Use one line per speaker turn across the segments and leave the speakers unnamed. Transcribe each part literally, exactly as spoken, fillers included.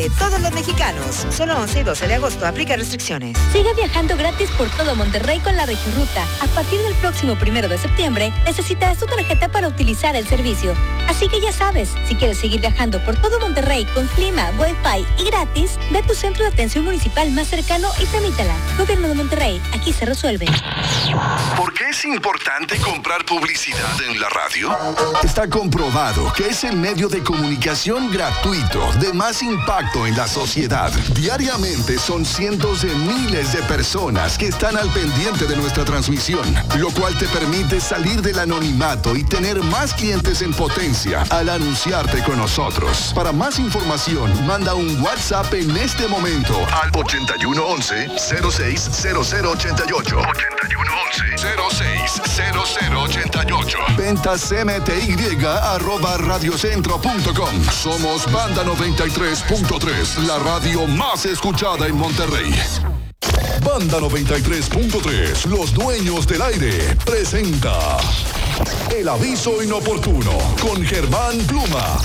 de todos los mexicanos. Solo once y doce de agosto. Aplica restricciones.
Sigue viajando gratis por todo Monterrey con la Regirruta. A partir del próximo primero de septiembre, necesitas tu tarjeta para utilizar el servicio. Así que ya sabes, si quieres seguir viajando por todo Monterrey con clima, wifi y gratis, ve a tu centro de atención municipal más cercano y tramítala. Gobierno de Monterrey, aquí se resuelve.
¿Por qué es importante comprar publicidad en la radio? Está comprobado que es el medio de comunicación gratuito de más impacto en la sociedad. Diariamente son cientos de miles de personas que están al pendiente de nuestra transmisión, lo cual te permite salir del anonimato y tener más clientes en potencia al anunciarte con nosotros. Para más información, manda un WhatsApp en este momento al ochenta y uno once, cero seis cero cero ochenta y ocho. ochenta y uno once, cero seis cero cero ochenta y ocho. Ventas M T Y arroba radiocentro punto com. Somos Banda noventa y tres punto tres, la radio más escuchada en Monterrey. Banda noventa y tres punto tres, los dueños del aire, presenta El Aviso Inoportuno con Germán Pluma.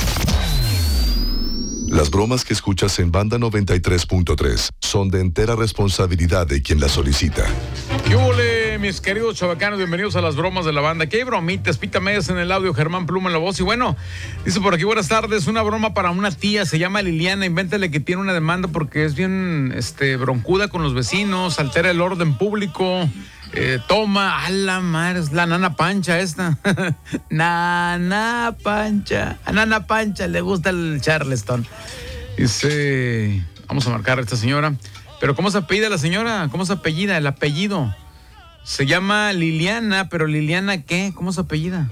Las bromas que escuchas en Banda noventa y tres punto tres son de entera responsabilidad de quien las solicita.
¿Qué huele, mis queridos chavacanos? Bienvenidos a las bromas de la banda. ¿Qué hay bromitas? Pítame en el audio, Germán Pluma en la voz. Y bueno, dice por aquí, buenas tardes, una broma para una tía, se llama Liliana, invéntale que tiene una demanda porque es bien este, broncuda con los vecinos, altera el orden público, eh, toma, a la madre, es la nana Pancha esta. Nana Pancha, a Nana Pancha le gusta el Charleston. Dice, vamos a marcar a esta señora. Pero ¿cómo se apellida la señora? ¿Cómo se apellida? El apellido. Se llama Liliana, pero ¿Liliana qué? ¿Cómo se apellida?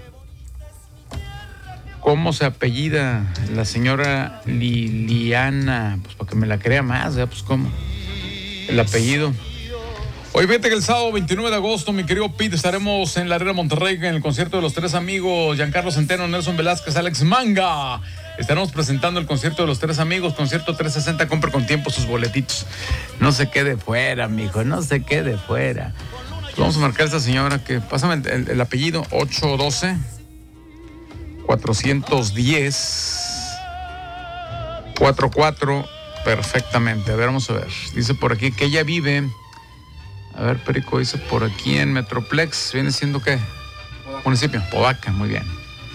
¿Cómo se apellida la señora Liliana? Pues para que me la crea más, ¿ya? Pues ¿cómo? El apellido. Hoy vete que el sábado veintinueve de agosto, mi querido Pete, estaremos en la Arena Monterrey en el concierto de los tres amigos, Giancarlo Centeno, Nelson Velázquez, Alex Manga. Estaremos presentando el concierto de los tres amigos, concierto trescientos sesenta, compre con tiempo sus boletitos. No se quede fuera, mijo, no se quede fuera. Pues vamos a marcar a esta señora que, pásame el, el, el apellido, ocho doce, cuatrocientos diez, cuarenta y cuatro, perfectamente. A ver, vamos a ver. Dice por aquí que ella vive, a ver, Perico, dice por aquí en Metroplex, ¿viene siendo qué? Podaca. Municipio, Podaca, muy bien.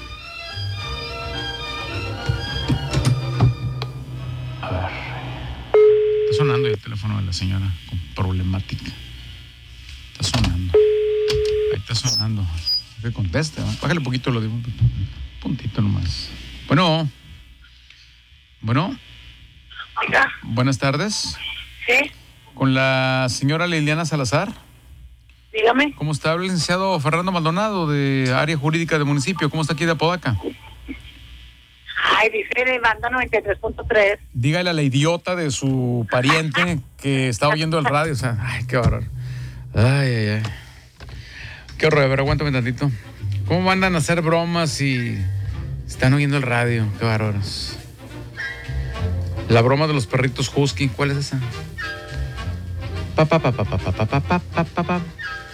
Está sonando el teléfono de la señora con problemática. Está sonando. Ahí está sonando. Que conteste, ¿no? Bájale un poquito, lo digo. Un puntito nomás. Bueno. Bueno.
Hola.
Buenas tardes.
Sí.
Con la señora Liliana Salazar.
Dígame.
¿Cómo está? Habla el licenciado Fernando Maldonado de Área Jurídica del Municipio. ¿Cómo está aquí de Apodaca?
Ay, dice de Banda noventa y tres punto tres.
Dígale a la idiota de su pariente que está oyendo el radio. O sea, ay, qué horror. Ay, ay, ay. Qué horror. A ver, aguántame tantito. ¿Cómo mandan a hacer bromas si están oyendo el radio? Qué bárbaros. La broma de los perritos husky. ¿Cuál es esa? Pa, pa, pa, pa, pa, pa, pa, pa, pa, pa, pa.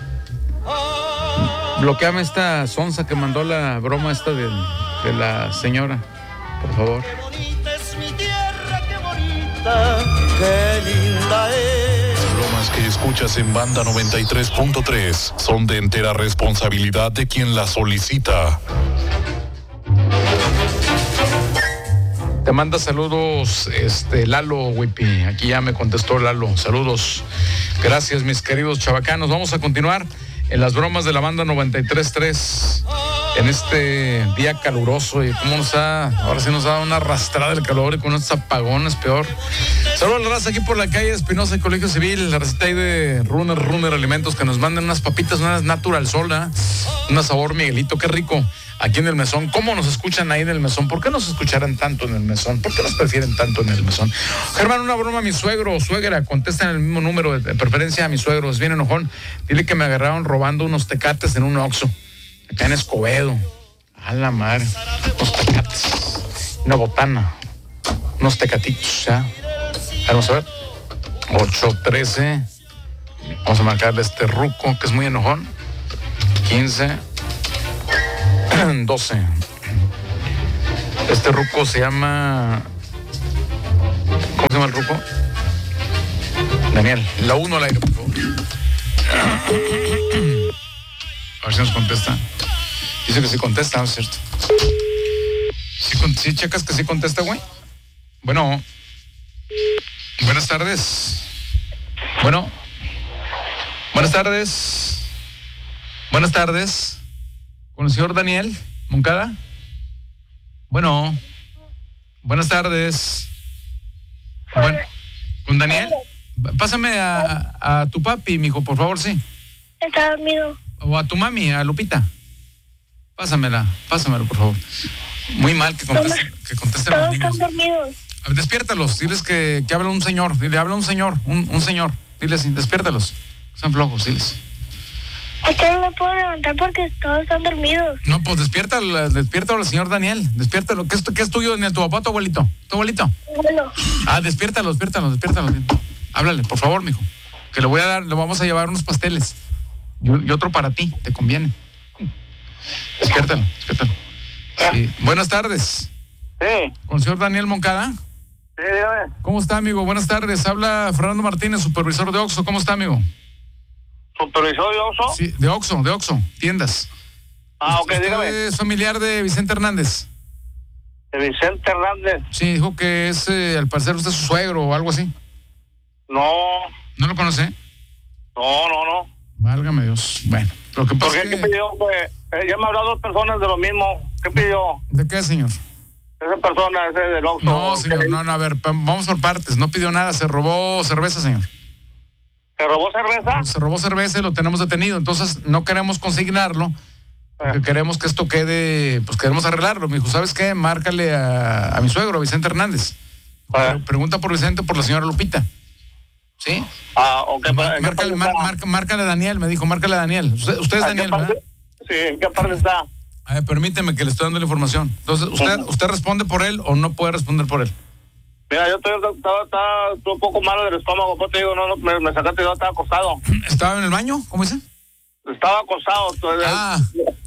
Bloqueame esta sonza que mandó la broma esta de, de la señora. Por favor.
Qué bonita es mi tierra, qué bonita, qué linda es.
Las bromas que escuchas en Banda noventa y tres punto tres son de entera responsabilidad de quien las solicita.
Te manda saludos este Lalo Wipi. Aquí ya me contestó Lalo. Saludos. Gracias, mis queridos chavacanos. Vamos a continuar en las bromas de la Banda noventa y tres punto tres. En este día caluroso y cómo nos ha, ahora sí nos ha dado una arrastrada del calor y con unos apagones peor. Saludos a la raza aquí por la calle Espinosa y Colegio Civil, la receta ahí de Runner, Runner Alimentos, que nos manden unas papitas, unas Natural Sola, una sabor Miguelito, qué rico, aquí en el Mesón. ¿Cómo nos escuchan ahí en el Mesón? ¿Por qué nos escucharán tanto en el Mesón? ¿Por qué nos prefieren tanto en el Mesón? Germán, una broma a mi suegro o suegra, contesta en el mismo número, de preferencia a mi suegro, es bien enojón. Dile que me agarraron robando unos tecates en un Oxxo. Acá en Escobedo. A la madre. Unos tecates. Una botana. Unos tecatitos, ¿ya? Vamos a ver. ocho trece. Vamos a marcarle a este ruco, que es muy enojón. quince. doce. Este ruco se llama... ¿Cómo se Ruco. Daniel, la uno al aire, por favor. A ver si nos contesta. Dice que sí contesta, ¿no es cierto? ¿Sí, sí checas que sí contesta, güey? Bueno. Buenas tardes. Bueno. Buenas tardes. Buenas tardes. ¿Con el señor Daniel Moncada? Bueno. Buenas tardes. Bueno, ¿con Daniel? Pásame a, a, a tu papi, mijo, por favor, sí.
Está dormido.
O a tu mami, a Lupita. Pásamela, pásamelo, por favor. Muy mal que contesten, que contesten los niños.
Todos están dormidos.
A ver, despiértalos, diles que, que habla un señor. Dile, habla un señor, un, un señor. Diles, despiértalos. Están flojos, diles.
Es que no me puedo levantar porque todos están dormidos.
No, pues despiértalo, despiértalo al señor Daniel. Despiértalo. ¿Qué es, qué es tuyo, Daniel? ¿Tu papá o tu abuelito? ¿Tu abuelito?
Bueno.
Ah, despiértalo, despiértalo, despiértalo. Háblale, por favor, mijo. Que le voy a dar, le vamos a llevar unos pasteles. Y, y otro para ti, te conviene. Despiértalo, despiértalo. Sí. Buenas tardes.
Sí.
¿Con el señor Daniel Moncada?
Sí, dígame.
¿Cómo está, amigo? Buenas tardes. Habla Fernando Martínez, supervisor de Oxxo. ¿Cómo está, amigo?
¿Supervisor de Oxxo?
Sí, de Oxxo, de Oxxo, tiendas.
Ah, ok,
¿Usted
dígame.
es familiar de Vicente Hernández?
¿De Vicente Hernández?
Sí, dijo que es, eh, al parecer, usted es su suegro o algo así.
No.
¿No lo conoce?
No, no, no.
Válgame Dios. Bueno, lo que pasa
¿Por qué?
es que...
¿Qué pidió? Pues, eh, ya me hablado dos personas de lo mismo. ¿Qué pidió?
¿De qué, señor?
Esa persona, ese del Oxxo.
No, señor, no, no, a ver, vamos por partes. No pidió nada, se robó cerveza, señor.
¿Se robó cerveza?
Se robó cerveza y lo tenemos detenido. Entonces, no queremos consignarlo, porque
eh.
queremos que esto quede, pues queremos arreglarlo. Me dijo, ¿sabes qué? Márcale a, a mi suegro, Vicente Hernández.
Eh.
Pregunta por Vicente, por la señora Lupita. ¿Sí?
Ah, ok.
Mar, márcale, mar, marca, márcale a Daniel, me dijo, márcale a Daniel. Usted, usted es Daniel, ¿verdad?
Sí, ¿en qué parte está?
A ver, permíteme que le estoy dando la información. Entonces, ¿usted, usted responde por él o no puede responder por él?
Mira, yo estoy, estaba, estaba, estoy un poco malo del estómago, pues te digo, no, no me, me sacaste, yo estaba acostado.
¿Estaba en el baño? ¿Cómo dice?
Estaba acostado. Estoy,
Ah.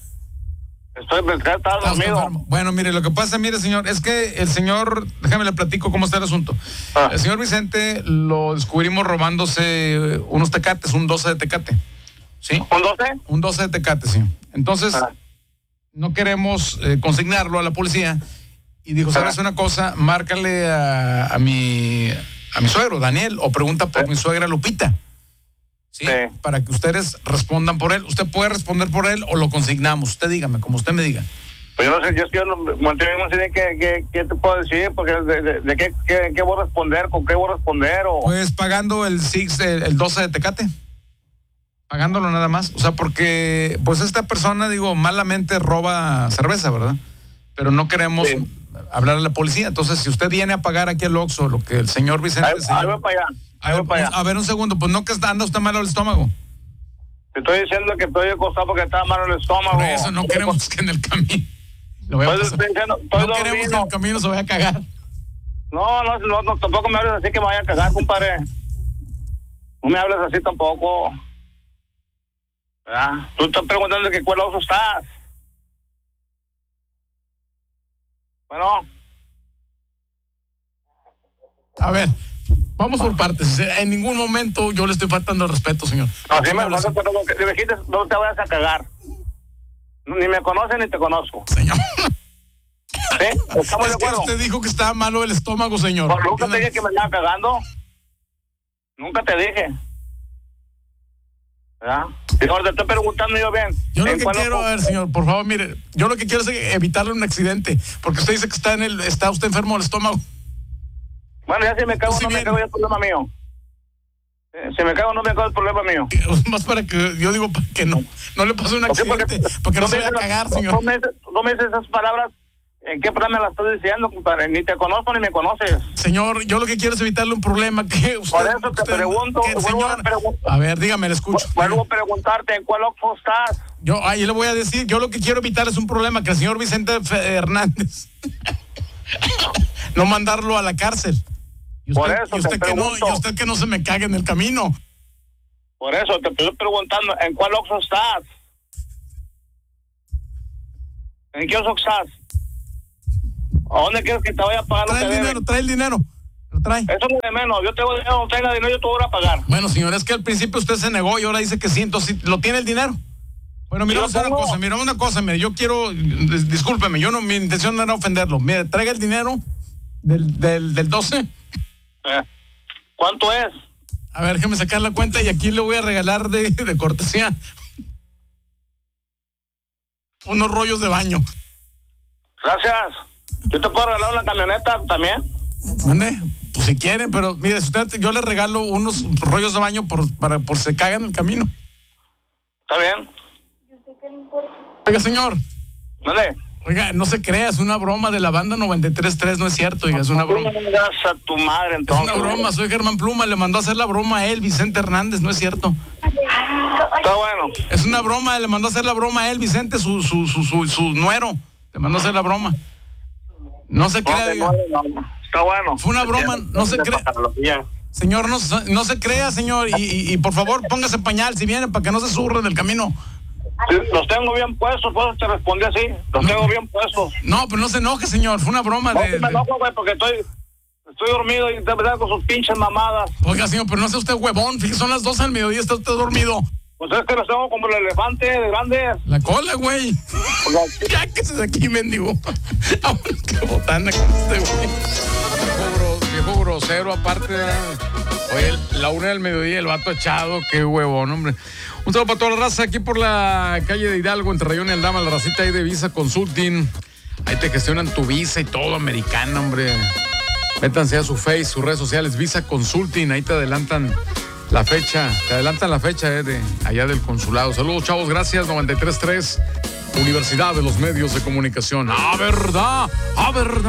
Estoy, estaba dormido.
Bueno, mire, lo que pasa, mire, señor, es que el señor, déjame le platico cómo está el asunto.
Ah.
El señor Vicente lo descubrimos robándose unos tecates, un doce de tecate. ¿Sí?
¿Un doce?
Un doce de tecate, sí. Entonces,
Ah.
no queremos eh, consignarlo a la policía. Y dijo, ¿sabes una cosa? Márcale a, a mi a mi suegro, Daniel, o pregunta por
Sí.
mi suegra Lupita. ¿Sí?
Sí.
Para que ustedes respondan por él. Usted puede responder por él o lo consignamos. Usted dígame, como usted me diga.
Pues yo no sé, yo es que yo no, Monterrey, no sé qué, qué, qué te puedo decir, porque de, de, de qué, qué, qué voy a responder, con qué voy a responder, o...
Pues pagando el six, el, el doce de tecate. Pagándolo nada más. O sea, porque pues esta persona, digo, malamente roba cerveza, ¿verdad? Pero no queremos
Sí.
hablar a la policía. Entonces, si usted viene a pagar aquí al Oxxo lo que el señor Vicente...
Ahí,
se-
ahí voy para allá, ahí
a,
voy para
ver,
allá.
a ver, un segundo, pues no que está, anda usted malo el estómago.
Te estoy diciendo que estoy acostado porque estaba malo el estómago.
Por eso no queremos que en el camino... Lo voy a
Estoy,
pasar.
estoy diciendo, estoy
No queremos que en
dormido.
el camino se vaya a cagar.
No, no, no, no, tampoco me hables así que me vaya a cagar, compadre. No me hables así tampoco. ¿Verdad? Tú estás preguntando de qué cuál Oxxo estás. Bueno,
A ver, vamos por partes. En ningún momento yo le estoy faltando el respeto, señor.
así me pasa, pero lo que te dijiste, no te vayas a cagar. Ni me conoces ni te conozco.
Señor.
¿Sí? ¿Estamos de
Es que
acuerdo?
usted dijo que estaba malo el estómago, señor.
Pues nunca te dije que me estaba cagando. Nunca te dije. ¿Verdad? Y ahora te estoy preguntando yo bien.
Yo lo
¿en
que
cuál
quiero,
Oxxo?
a ver, señor, por favor, mire, yo lo que quiero es evitarle un accidente, porque usted dice que está en el, está usted enfermo del estómago.
Bueno, ya si me cago
Sí,
no me
bien.
cago, ya es problema mío. Eh, Si me cago no me cago, es problema mío.
Más para que, yo digo, para que no, no le pase un
¿Por qué?
accidente, porque no
me
se vaya a
dices-
cagar,
no-
señor.
No me, dices, no me dices esas palabras. ¿En qué programa me las estás diciendo, compadre? Ni te conozco ni me conoces.
Señor, yo lo que quiero es evitarle un problema que usted...
Por eso te
usted-
pregunto,
que el
vuelvo a
señor,
pregun-
a ver, dígame, le escucho.
Vuelvo a preguntarte, ¿en cuál Oxxo estás?
Yo ahí le voy a decir, yo lo que quiero evitar es un problema, que el señor Vicente Fe- Hernández no mandarlo a la cárcel. Y usted,
Por eso
y usted
te
que no,
pregunto.
y usted que no se me cague en el camino.
Por eso te estoy preguntando, ¿en cuál Oxxo estás? ¿En qué Oxxo estás? ¿A dónde quieres que te vaya a pagar lo
Trae
que
el dinero,
debes?
trae el dinero. ¿Lo trae?
Eso es de menos. Yo tengo dinero, no tenga dinero, yo te voy a pagar.
Bueno, señor, es que al principio usted se negó y ahora dice que sí, entonces ¿lo tiene el dinero? Bueno, mira, vamos a hacer una cosa, mira, una cosa, mire, yo quiero, dis- discúlpeme, yo no, mi intención no era ofenderlo. Mire, traiga el dinero del, del, del doce.
Eh, ¿Cuánto es?
A ver, déjeme sacar la cuenta y aquí le voy a regalar de, de cortesía unos rollos de baño.
Gracias. Yo te puedo regalar una camioneta también.
¿Mande? Pues si quieren, pero mire, si usted, yo le regalo unos rollos de baño por, para, por si se cagan en el camino.
¿Está bien?
Oiga, señor.
¿Dónde?
Oiga, no se crea, es una broma de la banda noventa y tres punto tres, no es cierto, oiga, es una broma.
No me das a tu madre, entonces.
Es una broma, soy Germán Pluma, le mandó a hacer la broma a él, Vicente Hernández, no es cierto.
Está bueno.
Es una broma, le mandó a hacer la broma a él, Vicente, su, su, su, su, su nuero, le mandó a hacer la broma. No se crea,
No,
diga.
no, no. Está bueno.
Fue una broma, no se crea. Señor, no, no se crea, señor, y, y, y por favor póngase pañal si viene para que no se surre del camino.
Sí, los tengo bien puestos, pues te respondí así. Los
No.
tengo bien puestos.
No, pero no se enoje, señor, fue una broma
No,
de...
que me
de-
enojo, güey, porque estoy, estoy dormido y te verdad con sus pinches mamadas.
Oiga, señor, pero no sea usted huevón, fíjese, son las doce del mediodía, está usted dormido.
Pues es que los tengo como el elefante de grandes.
La cola, güey.
O sea,
Ya que se de aquí, mendigo. Vámonos, qué botana con este güey. Viejo, gro- viejo grosero, aparte. Oye, la una del mediodía, el vato echado, qué huevón, hombre. Un saludo para toda la raza aquí por la calle de Hidalgo, entre Rayón y Aldama, la racita ahí de Visa Consulting. Ahí te gestionan tu visa y todo, americana, hombre. Métanse a su Face, sus redes sociales, Visa Consulting, ahí te adelantan la fecha, te adelantan la fecha eh, de allá del consulado. Saludos, chavos, gracias, noventa y tres punto tres, Universidad de los Medios de Comunicación. ¡Ah, verdad! ¡Ah, verdad!